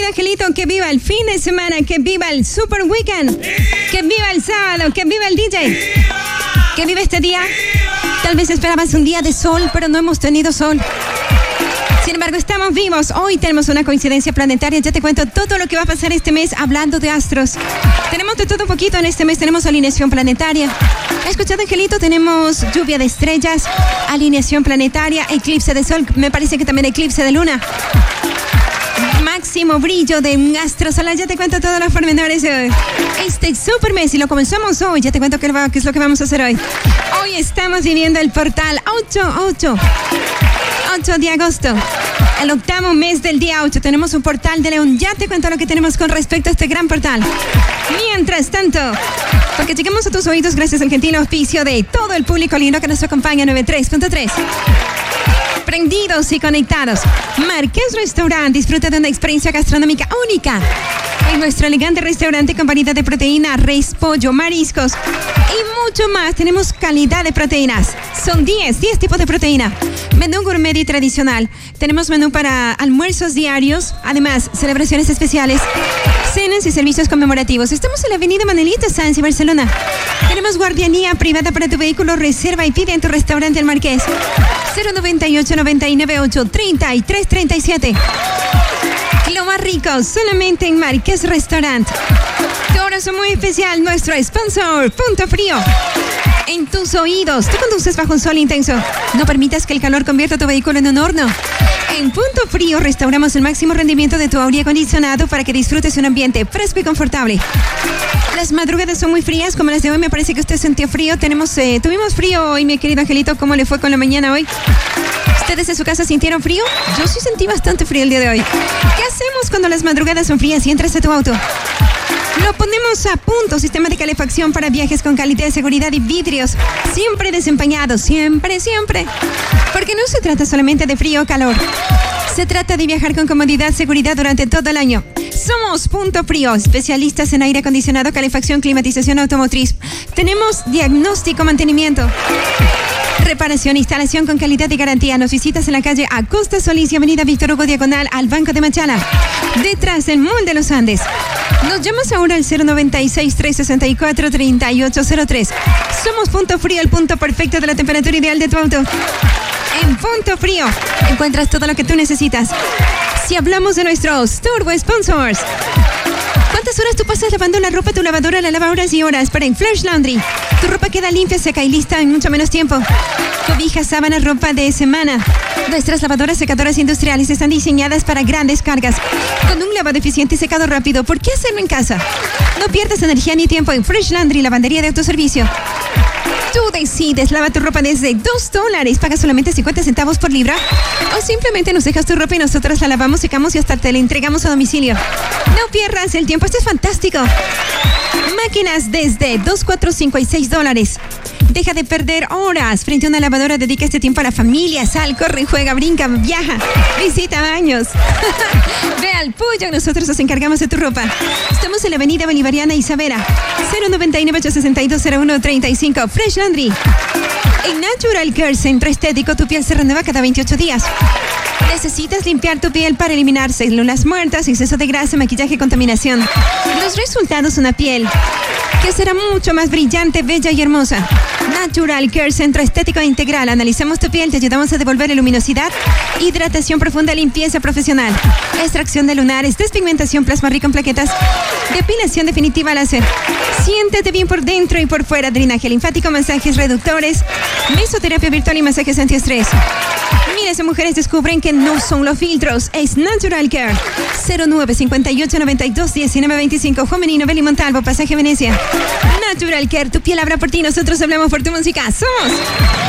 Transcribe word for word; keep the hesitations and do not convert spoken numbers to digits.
querido Angelito, que viva el fin de semana, que viva el Super Weekend, que viva el sábado, que viva el D J, que viva este día. Tal vez esperabas un día de sol, pero no hemos tenido sol. Sin embargo, estamos vivos. Hoy tenemos una coincidencia planetaria. Ya te cuento todo lo que va a pasar este mes hablando de astros. Tenemos de todo un poquito en este mes. Tenemos alineación planetaria. ¿Has escuchado, Angelito? Tenemos lluvia de estrellas, alineación planetaria, eclipse de sol. Me parece que también eclipse de luna. Máximo brillo de un astro solar. Ya te cuento todos los pormenores de este super mes y lo comenzamos hoy. Ya te cuento qué, qué es lo que vamos a hacer hoy. Hoy estamos viviendo el portal ocho ocho. ocho de agosto, el octavo mes del día ocho. Tenemos un portal de León. Ya te cuento lo que tenemos con respecto a este gran portal. Mientras tanto, porque llegamos a tus oídos gracias al gentil auspicio de todo el público lindo que nos acompaña. Noventa y tres punto tres. Prendidos y conectados. Marqués Restaurant. Disfruta de una experiencia gastronómica única en nuestro elegante restaurante con variedad de proteína, res, pollo, mariscos y mucho más. Tenemos calidad de proteínas. Son diez, diez tipos de proteína. Menú gourmet y tradicional. Tenemos menú para almuerzos diarios. Además, celebraciones especiales, cenas y servicios conmemorativos. Estamos en la avenida Manuelita Sanz, Barcelona. Tenemos guardianía privada para tu vehículo. Reserva y pide en tu restaurante El Marqués. cero noventa y ocho, noventa y nueve ocho, treinta y tres treinta y siete. Lo más rico, solamente en Marqués Restaurant. Tu abrazo muy especial, nuestro sponsor, Punto Frío. En tus oídos, tú conduces bajo un sol intenso. No permitas que el calor convierta tu vehículo en un horno. En Punto Frío restauramos el máximo rendimiento de tu aire acondicionado para que disfrutes un ambiente fresco y confortable. Las madrugadas son muy frías, como las de hoy. Me parece que usted sintió frío. Tenemos, eh, tuvimos frío hoy, mi querido Angelito. ¿Cómo le fue con la mañana hoy? ¿Ustedes en su casa sintieron frío? Yo sí sentí bastante frío el día de hoy. ¿Qué hacemos cuando las madrugadas son frías y entras a tu auto? Lo ponemos a punto. Sistema de calefacción para viajes con calidad de seguridad y vidrios siempre desempañados, siempre, siempre. Porque no se trata solamente de frío o calor. Se trata de viajar con comodidad, seguridad durante todo el año. Somos Punto Frío, especialistas en aire acondicionado, calefacción, climatización automotriz. Tenemos diagnóstico, mantenimiento, reparación, instalación con calidad y garantía. Nos visitas en la calle Acosta Solís y Avenida Víctor Hugo, diagonal al Banco de Machala, detrás del Mall de los Andes. Nos llamas ahora al cero noventa y seis, trescientos sesenta y cuatro, treinta y ocho cero tres. Somos Punto Frío, el punto perfecto de la temperatura ideal de tu auto. En Punto Frío encuentras todo lo que tú necesitas. Si hablamos de nuestros turbo sponsors, ¿cuántas horas tú pasas lavando la ropa? Tu lavadora la lava horas y horas, pero en Flash Laundry tu ropa queda limpia, seca y lista en mucho menos tiempo. Cobijas, sábanas, ropa de semana. Nuestras lavadoras secadoras industriales están diseñadas para grandes cargas, con un lavado eficiente y secado rápido. ¿Por qué hacerlo en casa? No pierdas energía ni tiempo en Fresh Laundry, lavandería de autoservicio. Tú decides, lava tu ropa desde dos dólares, pagas solamente cincuenta centavos por libra, o simplemente nos dejas tu ropa y nosotros la lavamos, secamos y hasta te la entregamos a domicilio. No pierdas el tiempo, esto es fantástico. Máquinas desde dos, cuatro, cinco y seis dólares. Deja de perder horas frente a una lavadora, dedica este tiempo a la familia. Sal, corre, juega, brinca, viaja, visita baños. Ve al Puyo, nosotros nos encargamos de tu ropa. Estamos en la avenida Bolivariana Isabela, cero noventa y nueve, ocho sesenta y dos, cero uno treinta y cinco. Fresh Laundry. En Natural Care Centro Estético, tu piel se renueva cada veintiocho días. Necesitas limpiar tu piel para eliminar células muertas, exceso de grasa, maquillaje y contaminación. Los resultados, una piel que será mucho más brillante, bella y hermosa. Natural Care Centro Estético Integral. Analizamos tu piel, te ayudamos a devolver luminosidad, hidratación profunda, limpieza profesional, extracción de lunares, despigmentación, plasma rico en plaquetas, depilación definitiva láser. Siéntete bien por dentro y por fuera. Drenaje linfático, masajes reductores, mesoterapia virtual y masajes antiestrés. Miles de mujeres descubren que no son los filtros, es Natural Care. cero nueve, cincuenta y ocho, noventa y dos, diecinueve, veinticinco. Juan Menino, Beli Montalvo, Pasaje Venecia. Natural Care, tu piel habla por ti, nosotros hablamos por tu música. Somos